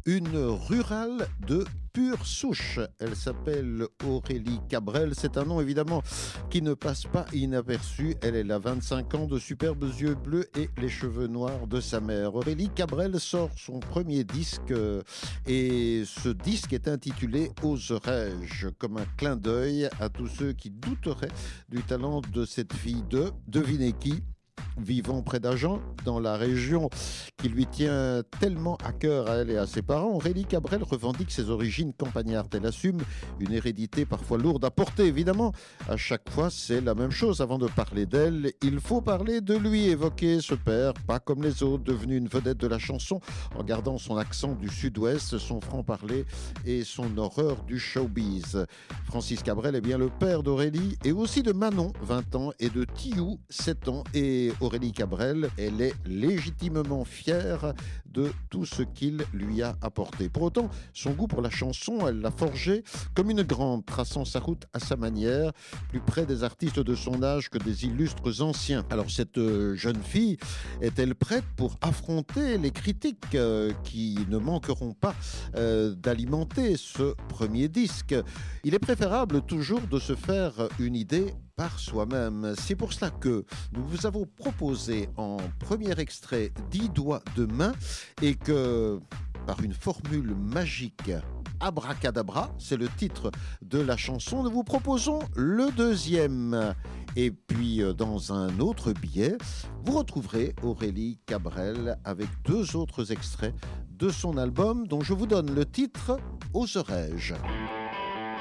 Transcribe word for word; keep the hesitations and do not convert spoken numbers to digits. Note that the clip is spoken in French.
une rurale de pure souche. Elle s'appelle Aurélie Cabrel. C'est un nom évidemment qui ne passe pas inaperçu. Elle, elle a vingt-cinq ans, de superbes yeux bleus et les cheveux noirs de sa mère. Aurélie Cabrel sort son premier disque euh, et ce disque est intitulé Oserais-je, comme un clin d'œil à tous ceux qui douteraient du talent de cette fille de, devinez qui, vivant près d'Agen, dans la région qui lui tient tellement à cœur à elle et à ses parents. Aurélie Cabrel revendique ses origines campagnardes. Elle assume une hérédité parfois lourde à porter, évidemment. À chaque fois, c'est la même chose. Avant de parler d'elle, il faut parler de lui, évoquer ce père, pas comme les autres, devenu une vedette de la chanson, en gardant son accent du sud-ouest, son franc-parler et son horreur du showbiz. Francis Cabrel est bien le père d'Aurélie et aussi de Manon, vingt ans, et de Tiou, sept ans. Et Aurélie Cabrel, elle est légitimement fière de tout ce qu'il lui a apporté. Pour autant, son goût pour la chanson, elle l'a forgé comme une grande, traçant sa route à sa manière, plus près des artistes de son âge que des illustres anciens. Alors cette euh, jeune fille est-elle prête pour affronter les critiques euh, qui ne manqueront pas euh, d'alimenter ce premier disque? Il est préférable toujours de se faire une idée par soi-même. C'est pour cela que nous vous avons proposé en premier extrait dix doigts de main et que, par une formule magique, Abracadabra, c'est le titre de la chanson, nous vous proposons le deuxième. Et puis, dans un autre billet, vous retrouverez Aurélie Cabrel avec deux autres extraits de son album dont je vous donne le titre « Oserais-je ».